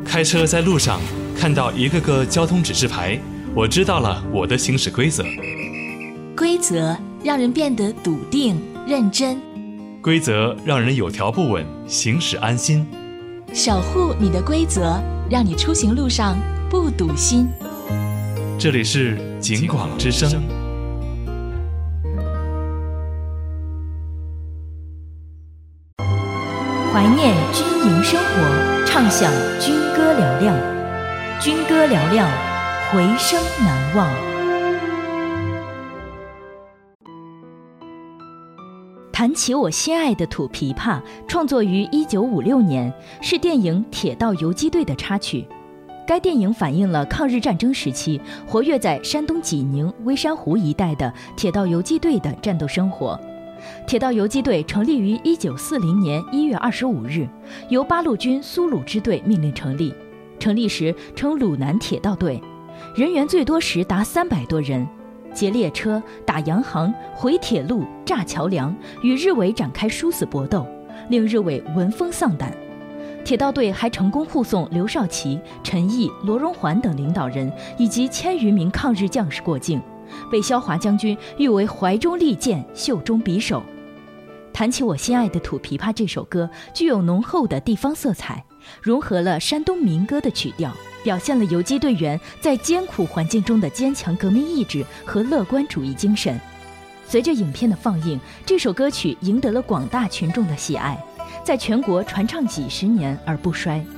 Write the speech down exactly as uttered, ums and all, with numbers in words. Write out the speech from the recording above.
开车在路上看到一个个交通指示牌，我知道了我的行驶规则。 规则让人变得笃定认真， 规则让人有条不紊，行驶安心。 守护你的规则，让你出行路上不堵心。 这里是警广之声。 怀念军营生活，畅享军歌嘹亮，军歌嘹亮，回声难忘。弹起我心爱的土琵琶，创作于一九五六年，是电影《铁道游击队》的插曲。该电影反映了抗日战争时期活跃在山东济宁、微山湖一带的铁道游击队的战斗生活。铁道游击队成立于一九四零年一月二十五日，由八路军苏鲁支队命令成立。成立时称鲁南铁道队，人员最多时达三百多人，劫列车、打洋行、毁铁路、炸桥梁，与日伪展开殊死搏斗，令日伪闻风丧胆。铁道队还成功护送刘少奇、陈毅、罗荣桓等领导人以及千余名抗日将士过境，被萧华将军誉为怀中利剑，袖中匕首。弹起我心爱的土琵琶这首歌具有浓厚的地方色彩，融合了山东民歌的曲调，表现了游击队员在艰苦环境中的坚强革命意志和乐观主义精神。随着影片的放映，这首歌曲赢得了广大群众的喜爱，在全国传唱几十年而不衰。